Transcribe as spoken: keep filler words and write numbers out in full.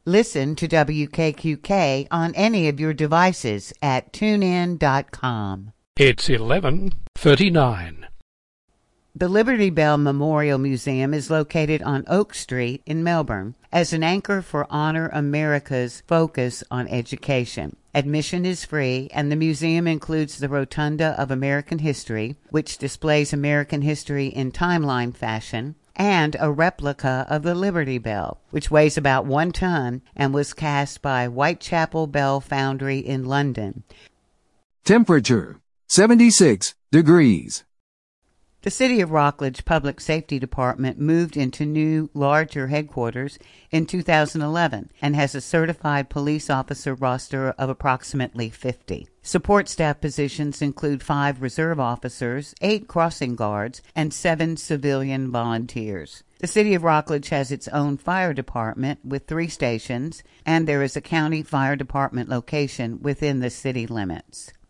Listen to W K Q K on any of your devices at tune in dot com. It's eleven thirty-nine. The Liberty Bell Memorial Museum is located on Oak Street in Melbourne as an anchor for Honor America's focus on education. Admission is free, and the museum includes the Rotunda of American History, which displays American history in timeline fashion, and a replica of the Liberty Bell, which weighs about one ton and was cast by Whitechapel Bell Foundry in London. Temperature, seventy-six degrees. The City of Rockledge Public Safety Department moved into new, larger headquarters in two thousand eleven and has a certified police officer roster of approximately fifty. Support staff positions include five reserve officers, eight crossing guards, and seven civilian volunteers. The City of Rockledge has its own fire department with three stations, and there is a county fire department location within the city limits.